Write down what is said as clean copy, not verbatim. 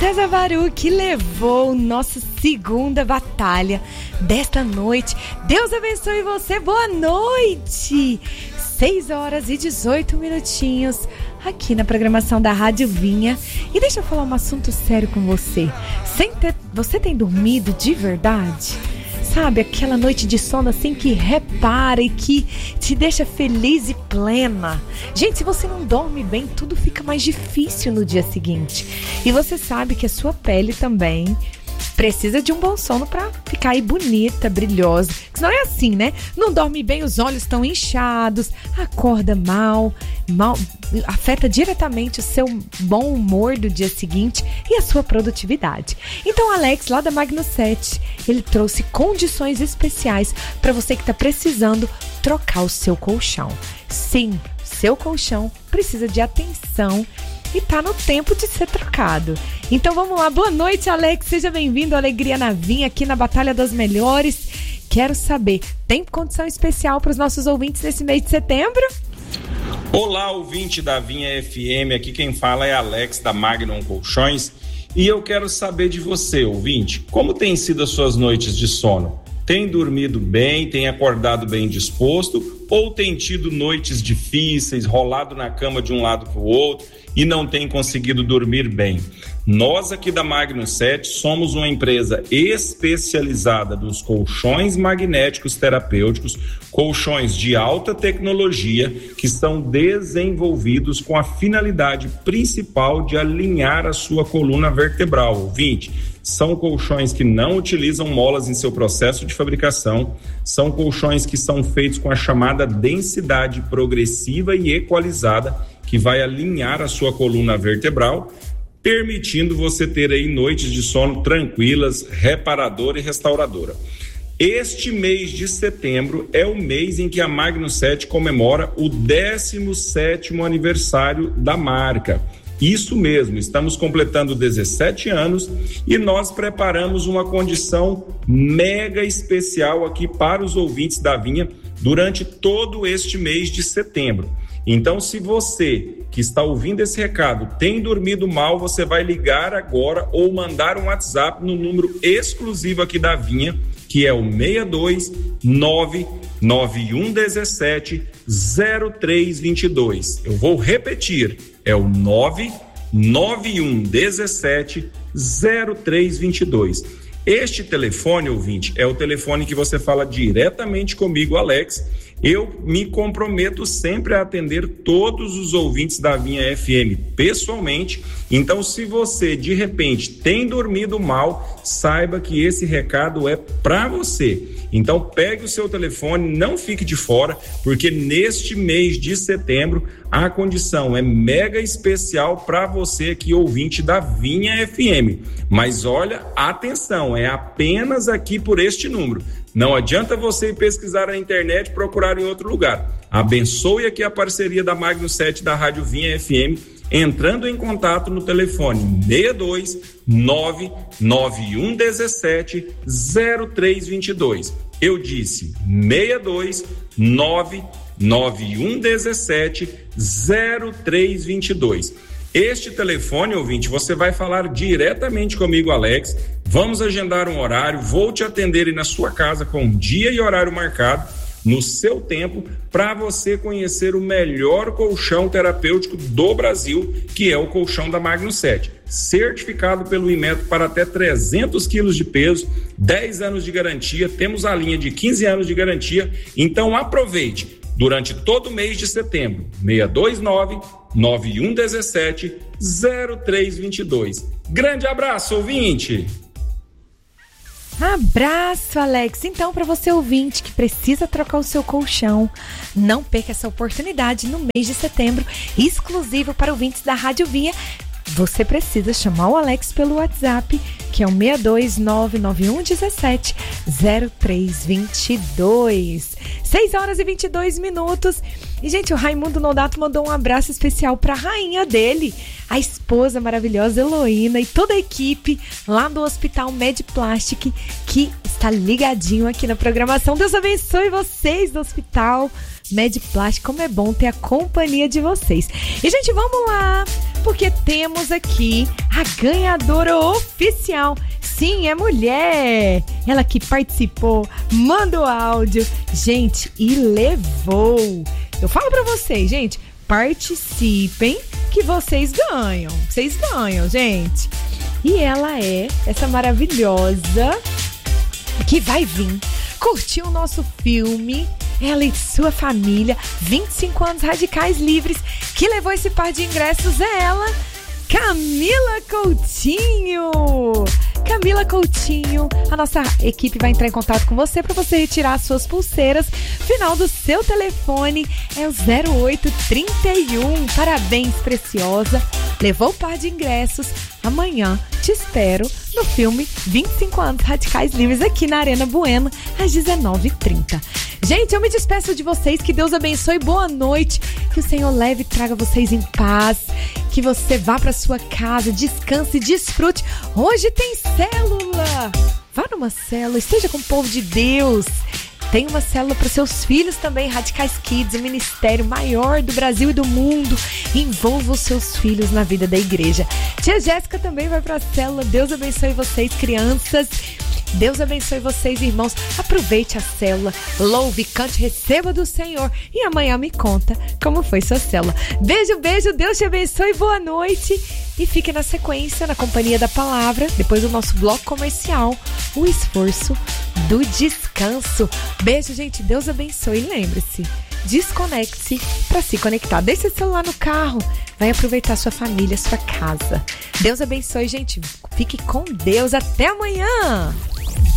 César Baruch levou nossa segunda batalha desta noite. Deus abençoe você, boa noite! 6h18 aqui na programação da Rádio Vinha. E deixa eu falar um assunto sério com você. Você tem dormido de verdade? Sabe, aquela noite de sono assim que repara e que te deixa feliz e plena. Gente, se você não dorme bem, tudo fica mais difícil no dia seguinte. E você sabe que a sua pele também precisa de um bom sono para ficar aí bonita, brilhosa. Porque senão é assim, né? Não dorme bem, os olhos estão inchados, acorda mal, afeta diretamente o seu bom humor do dia seguinte e a sua produtividade. Então, Alex, lá da Magno 7, ele trouxe condições especiais para você que está precisando trocar o seu colchão. Sim, seu colchão precisa de atenção e tá no tempo de ser trocado. Então vamos lá, boa noite, Alex, seja bem-vindo ao Alegria na Vinha, aqui na Batalha das Melhores. Quero saber, tem condição especial para os nossos ouvintes nesse mês de setembro? Olá, ouvinte da Vinha FM, aqui quem fala é Alex da Magnum Colchões e eu quero saber de você, ouvinte, como tem sido as suas noites de sono? Tem dormido bem, tem acordado bem disposto ou tem tido noites difíceis, rolado na cama de um lado para o outro e não tem conseguido dormir bem? Nós aqui da Magno 7 somos uma empresa especializada nos colchões magnéticos terapêuticos, colchões de alta tecnologia que são desenvolvidos com a finalidade principal de alinhar a sua coluna vertebral, ouvinte. São colchões que não utilizam molas em seu processo de fabricação, são colchões que são feitos com a chamada densidade progressiva e equalizada, que vai alinhar a sua coluna vertebral, permitindo você ter aí noites de sono tranquilas, reparadora e restauradora. Este mês de setembro é o mês em que a Magno 7 comemora o 17º aniversário da marca. Isso mesmo, estamos completando 17 anos e nós preparamos uma condição mega especial aqui para os ouvintes da Vinha durante todo este mês de setembro. Então, se você que está ouvindo esse recado tem dormido mal, você vai ligar agora ou mandar um WhatsApp no número exclusivo aqui da Vinha, que é o 62991170322. Eu vou repetir, é o 991170322. Este telefone, ouvinte, é o telefone que você fala diretamente comigo, Alex. Eu me comprometo sempre a atender todos os ouvintes da Vinha FM pessoalmente. Então, se você de repente tem dormido mal, saiba que esse recado é para você. Então, pegue o seu telefone, não fique de fora, porque neste mês de setembro a condição é mega especial para você aqui, ouvinte da Vinha FM. Mas olha, atenção, é apenas aqui por este número. Não adianta você ir pesquisar na internet e procurar em outro lugar. Abençoe aqui a parceria da Magno 7 da Rádio Vinha FM, entrando em contato no telefone 62991170322. Eu disse 62991170322. Este telefone, ouvinte, você vai falar diretamente comigo, Alex. Vamos agendar um horário, vou te atender aí na sua casa com dia e horário marcado, no seu tempo, para você conhecer o melhor colchão terapêutico do Brasil, que é o colchão da Magno 7. Certificado pelo Inmetro para até 300 quilos de peso, 10 anos de garantia, temos a linha de 15 anos de garantia, então aproveite. Durante todo o mês de setembro, 62991170322. Grande abraço, ouvinte! Abraço, Alex. Então, para você ouvinte que precisa trocar o seu colchão, não perca essa oportunidade no mês de setembro, exclusivo para ouvintes da Rádio Vinha. Você precisa chamar o Alex pelo WhatsApp, que é o 62991170322. 6h22. E, gente, o Raimundo Nonato mandou um abraço especial pra rainha dele, a esposa maravilhosa Heloína e toda a equipe lá do Hospital Medplastic, que está ligadinho aqui na programação. Deus abençoe vocês do Hospital Medplastic, como é bom ter a companhia de vocês. E, gente, vamos lá, porque temos aqui a ganhadora oficial. Sim, é mulher. Ela que participou, mandou áudio, gente, e levou. Eu falo pra vocês, gente, participem que vocês ganham. Vocês ganham, gente. E ela é essa maravilhosa que vai vir curtir o nosso filme. Ela e sua família, 25 anos radicais livres. Que levou esse par de ingressos é ela, Camila Coutinho. Camila Coutinho, a nossa equipe vai entrar em contato com você para você retirar as suas pulseiras. Final do seu telefone é o 0831. Parabéns, preciosa. Levou o par de ingressos. Amanhã te espero no filme 25 anos radicais livres aqui na Arena Bueno às 19h30. Gente, eu me despeço de vocês, que Deus abençoe, boa noite, que o Senhor leve e traga vocês em paz, que você vá para sua casa, descanse e desfrute. Hoje tem célula, vá numa célula, esteja com o povo de Deus. Tem uma célula para seus filhos também, Radicais Kids, o ministério maior do Brasil e do mundo. Envolva os seus filhos na vida da igreja. Tia Jéssica também vai para a célula. Deus abençoe vocês, crianças. Deus abençoe vocês, irmãos. Aproveite a célula, louve, cante, receba do Senhor. E amanhã me conta como foi sua célula. Beijo, beijo, Deus te abençoe, boa noite. E fique na sequência, na companhia da palavra, depois do nosso bloco comercial, o esforço do descanso. Beijo, gente, Deus abençoe. E lembre-se, desconecte-se para se conectar. Deixe seu celular no carro, vai aproveitar sua família, sua casa. Deus abençoe, gente. Fique com Deus. Até amanhã.